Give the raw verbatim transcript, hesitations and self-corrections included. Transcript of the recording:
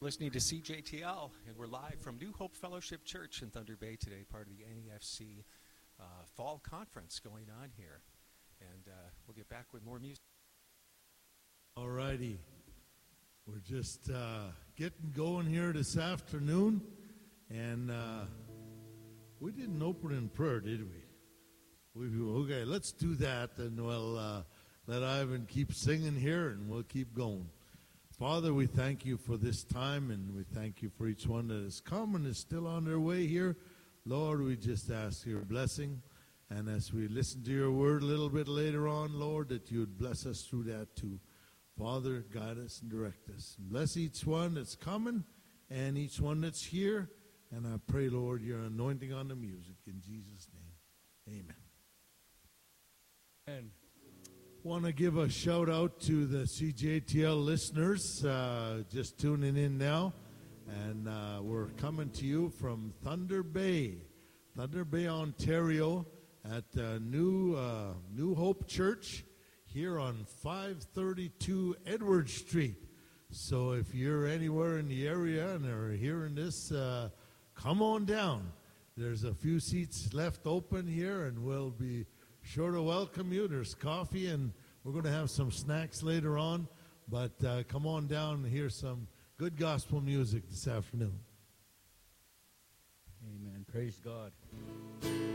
Listening to C J T L, and we're live from New Hope Fellowship Church in Thunder Bay today, part of the N E F C uh, Fall Conference going on here. And uh, we'll get back with more music. All righty. We're just uh, getting going here this afternoon, and uh, we didn't open in prayer, did we? we okay, let's do that, and we'll uh, let Ivan keep singing here, and we'll keep going. Father, we thank you for this time, and we thank you for each one that has come and is still on their way here. Lord, we just ask your blessing, and as we listen to your word a little bit later on, Lord, that you would bless us through that too. Father, guide us and direct us. Bless each one that's coming and each one that's here, and I pray, Lord, your anointing on the music. In Jesus' name, amen. And want to give a shout out to the C J T L listeners uh, just tuning in now, and uh, we're coming to you from Thunder Bay, Thunder Bay, Ontario, at uh, New uh, New Hope Church here on five thirty-two Edward Street. So if you're anywhere in the area and are hearing this, uh, come on down. There's a few seats left open here, and we'll be sure to welcome you. There's coffee, and we're going to have some snacks later on. But uh, come on down and hear some good gospel music this afternoon. amen. Praise God.